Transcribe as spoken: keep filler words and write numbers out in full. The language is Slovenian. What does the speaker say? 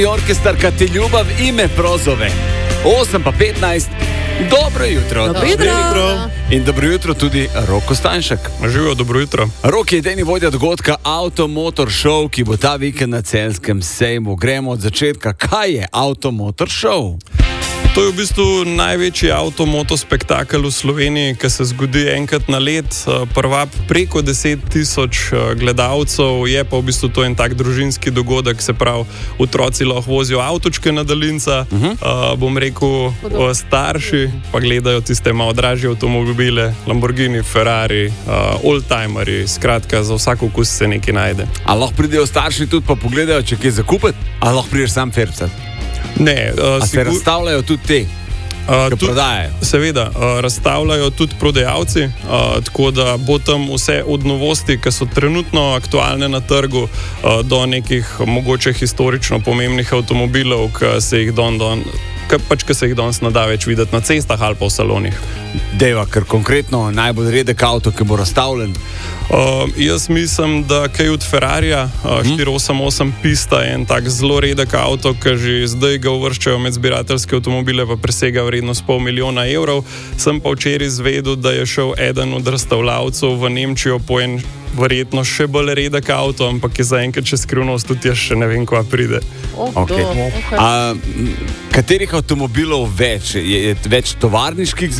Orkestar, kad te ljubav ime prozove. osem pa petnajst. Dobro jutro. Dobro jutro. In dobro jutro tudi Roko Stanjšek. Živijo, dobro jutro. Rok je idejni vodja dogodka Automotor Show, ki bo ta vikend na Celjskem sejmu. Gremo od začetka. Kaj je Automotor Show? To je v bistvu največji avtomotospektakel v Sloveniji, ki se zgodi enkrat na let. Prvab preko deset tisoč gledalcev, je pa v bistvu to en tak družinski dogodek, se pravi, otroci lahko vozijo avtočke na daljinca, uh -huh. uh, bom rekel, Podobno. starši pa gledajo tiste malo dražje avtomobile, Lamborghini, Ferrari, uh, oldtimerji, skratka, za vsak okus se nekaj najde. A lahko pridejo starši tudi pa pogledajo, če kaj zakupiti? A lahko prideš sam fercat? Ne, uh, A se sigur... razstavljajo tudi te, uh, ki prodajajo? Seveda, uh, razstavljajo tudi prodajalci, uh, tako da bo tam vse od novosti, ki so trenutno aktualne na trgu, uh, do nekih mogoče historično pomembnih avtomobilov, ki se jih don, don, ki pač, ki se jih danes ne da več videti na cestah ali pa v salonih. Deva, ker konkretno najbolj redek avto, ki bo razstavljen. Uh, jaz mislim, da kaj od Ferrarija, uh, hmm. štiri osem osem pista je en tak zelo redek avto, ki že zdaj ga uvrščajo med zbirateljske avtomobile, pa presega vrednost pol milijona evrov. Sem pa včeraj izvedel, da je šel eden od razstavljavcev v Nemčijo po en verjetno še bolj redek avto, ampak je zaenkrat še skrivnost, tudi jaz še ne vem, kva pride. Oh, okay. Okay. A, katerih avtomobilov več? Je, je več tovarniških